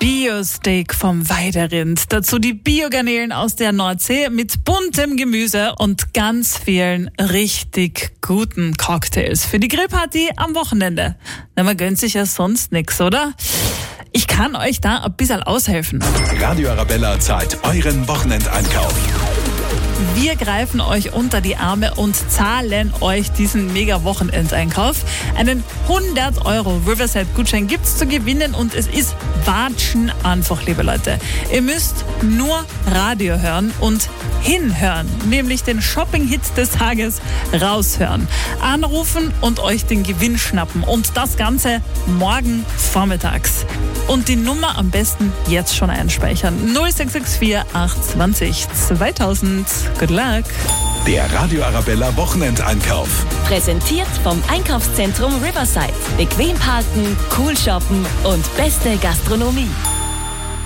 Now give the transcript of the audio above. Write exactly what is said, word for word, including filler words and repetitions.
Bio-Steak vom Weiderind. Dazu die Biogarnelen aus der Nordsee mit buntem Gemüse und ganz vielen richtig guten Cocktails für die Grillparty am Wochenende. Na, man gönnt sich ja sonst nix, oder? Ich kann euch da ein bisschen aushelfen. Radio Arabella zahlt euren Wochenendeinkauf. Wir greifen euch unter die Arme und zahlen euch diesen Mega-Wochenendeinkauf. Einen hundert Euro Riverside-Gutschein gibt's zu gewinnen und es ist watschen einfach, liebe Leute. Ihr müsst nur Radio hören und hinhören, nämlich den Shopping-Hit des Tages raushören. Anrufen und euch den Gewinn schnappen und das Ganze morgen vormittags. Und die Nummer am besten jetzt schon einspeichern. null sechs sechs vier acht zwanzig zweitausend. Good luck! Der Radio Arabella Wochenendeinkauf. Präsentiert vom Einkaufszentrum Riverside. Bequem parken, cool shoppen und beste Gastronomie.